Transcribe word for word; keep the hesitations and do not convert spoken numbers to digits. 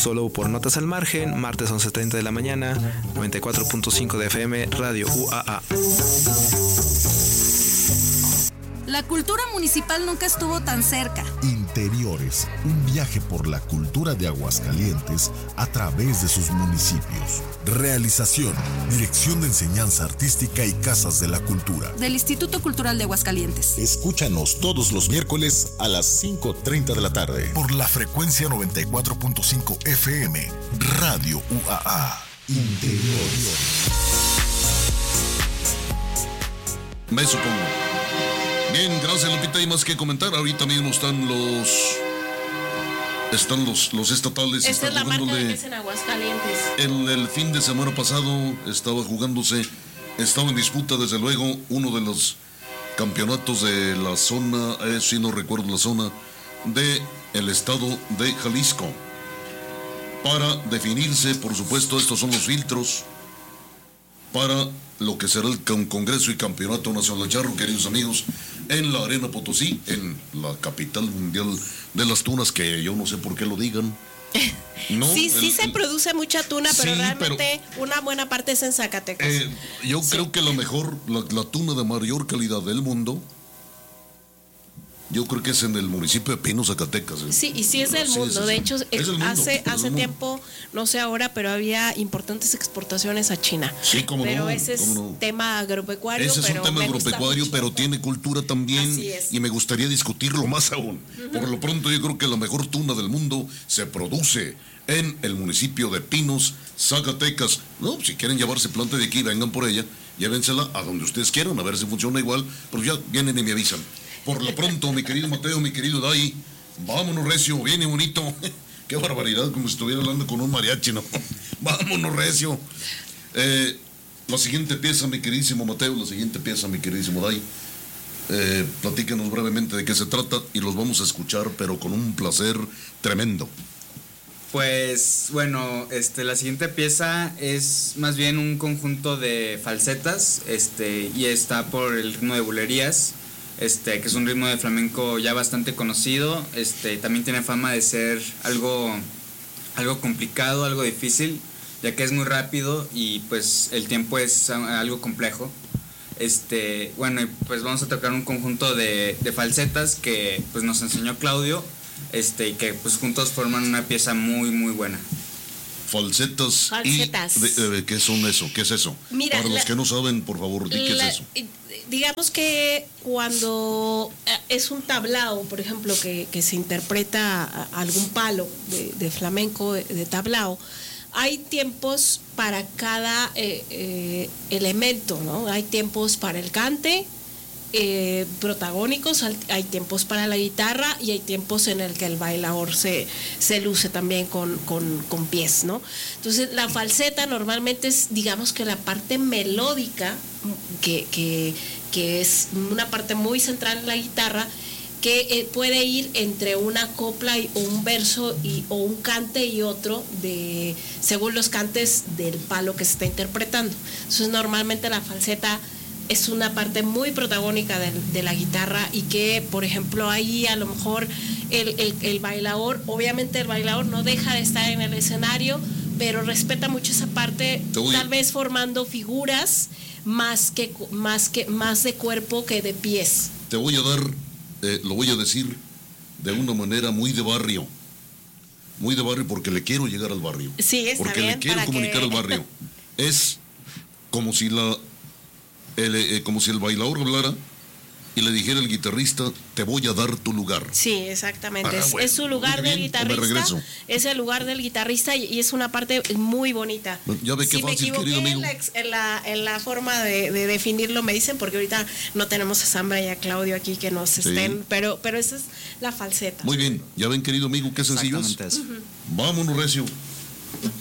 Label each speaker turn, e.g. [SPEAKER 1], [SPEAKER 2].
[SPEAKER 1] solo por Notas al Margen, martes once treinta de la mañana, noventa y cuatro punto cinco de F M, Radio U A A.
[SPEAKER 2] La cultura municipal nunca estuvo tan cerca.
[SPEAKER 3] Interiores, un viaje por la cultura de Aguascalientes a través de sus municipios. Realización, Dirección de Enseñanza Artística y Casas de la Cultura.
[SPEAKER 2] Del Instituto Cultural de Aguascalientes.
[SPEAKER 3] Escúchanos todos los miércoles a las cinco treinta de la tarde. Por la frecuencia noventa y cuatro punto cinco F M, Radio U A A. Interiores.
[SPEAKER 4] Me supongo. Bien, gracias Lupita, hay más que comentar. Ahorita mismo están los están los, los estatales.
[SPEAKER 5] Esta es la marca de que es en Aguascalientes.
[SPEAKER 4] El, el fin de semana pasado estaba jugándose, estaba en disputa desde luego uno de los campeonatos de la zona, eh, si no recuerdo la zona, de el estado de Jalisco. Para definirse, por supuesto, estos son los filtros para lo que será el Congreso y Campeonato Nacional de Charro, queridos amigos, en la Arena Potosí, en la capital mundial de las tunas, que yo no sé por qué lo digan.
[SPEAKER 5] No, sí, sí el, se el, produce mucha tuna, pero sí, realmente pero, una buena parte es en Zacatecas.
[SPEAKER 4] Eh, yo
[SPEAKER 5] sí.
[SPEAKER 4] creo que la mejor, la, la tuna de mayor calidad del mundo, yo creo que es en el municipio de Pino, Zacatecas. ¿eh?
[SPEAKER 5] Sí, y sí es del sí, mundo. Sí, sí. De hecho, es mundo, hace, hace tiempo, no sé ahora, pero había importantes exportaciones a China.
[SPEAKER 4] Sí, como
[SPEAKER 5] pero
[SPEAKER 4] no.
[SPEAKER 5] Pero ese es
[SPEAKER 4] no.
[SPEAKER 5] tema agropecuario.
[SPEAKER 4] Ese es
[SPEAKER 5] pero
[SPEAKER 4] un tema agropecuario, pero tiene cultura también. Y me gustaría discutirlo más aún. Uh-huh. Por lo pronto, yo creo que la mejor tuna del mundo se produce en el municipio de Pinos, Zacatecas. No, si quieren llevarse planta de aquí, vengan por ella, llévensela a donde ustedes quieran, a ver si funciona igual, pero ya vienen y me avisan. Por lo pronto, mi querido Mateo, mi querido Dai, vámonos recio, viene bonito. Qué barbaridad, como si estuviera hablando con un mariachi, ¿no? Vámonos recio. Eh, la siguiente pieza, mi queridísimo Mateo, la siguiente pieza, mi queridísimo Dai. Eh, platícanos brevemente de qué se trata y los vamos a escuchar, pero con un placer tremendo.
[SPEAKER 6] Pues bueno, este, la siguiente pieza es más bien un conjunto de falsetas, este, y está por el ritmo de bulerías. Este, que es un ritmo de flamenco ya bastante conocido, este, también tiene fama de ser algo, algo complicado, algo difícil, ya que es muy rápido y pues el tiempo es algo complejo. Este, bueno, pues vamos a tocar un conjunto de, de falsetas que pues nos enseñó Claudio, este, y que pues juntos forman una pieza muy muy buena.
[SPEAKER 4] Falsetas.
[SPEAKER 5] Falsetas.
[SPEAKER 4] Y, de, de, ¿qué son eso? ¿Qué es eso?
[SPEAKER 5] Mira,
[SPEAKER 4] para
[SPEAKER 5] la,
[SPEAKER 4] los que no saben, por favor, di qué es eso.
[SPEAKER 5] Digamos que cuando es un tablao, por ejemplo, que, que se interpreta algún palo de, de flamenco, de, de tablao, hay tiempos para cada eh, eh, elemento, ¿no? Hay tiempos para el cante, Eh, protagónicos, hay tiempos para la guitarra y hay tiempos en el que el bailador se, se luce también con, con, con pies, ¿no? Entonces la falseta normalmente es, digamos que la parte melódica, que, que, que es una parte muy central en la guitarra, que eh, puede ir entre una copla y, o un verso y, o un cante y otro, de según los cantes del palo que se está interpretando. Entonces normalmente la falseta es una parte muy protagónica de, de la guitarra y que, por ejemplo, ahí a lo mejor el, el, el bailador, obviamente el bailador no deja de estar en el escenario, pero respeta mucho esa parte, tal vez formando figuras más que más que más de cuerpo que de pies.
[SPEAKER 4] Te voy a dar, eh, lo voy a decir de una manera muy de barrio, muy de barrio porque le quiero llegar al barrio.
[SPEAKER 5] Sí, está
[SPEAKER 4] porque
[SPEAKER 5] bien,
[SPEAKER 4] le quiero comunicar que... al barrio. Es como si la El, eh, como si el bailador hablara y le dijera al guitarrista, te voy a dar tu lugar.
[SPEAKER 5] Sí, exactamente.
[SPEAKER 4] Ah,
[SPEAKER 5] es,
[SPEAKER 4] bueno,
[SPEAKER 5] es su lugar del guitarrista. Es el lugar del guitarrista y, y es una parte muy bonita.
[SPEAKER 4] Ya ve qué
[SPEAKER 5] si
[SPEAKER 4] fácil,
[SPEAKER 5] me equivoqué
[SPEAKER 4] querido amigo.
[SPEAKER 5] En la, en la, en la forma de, de definirlo, me dicen, porque ahorita no tenemos a Sambra y a Claudio aquí que nos sí. estén, pero, pero esa es la falseta.
[SPEAKER 4] Muy bien, ya ven, querido amigo, qué sencillo es.
[SPEAKER 6] Eso.
[SPEAKER 4] Uh-huh. Vámonos, recio.